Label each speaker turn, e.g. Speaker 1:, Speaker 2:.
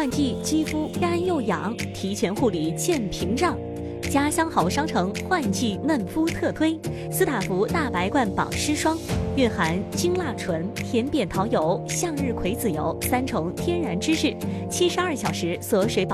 Speaker 1: 换季，肌肤干又痒，提前护理见屏障。家乡好商城换季嫩肤特推斯塔芙大白罐保湿霜，蕴含精蜡醇、甜扁桃油、向日葵籽油3重天然脂质，72小时锁水保。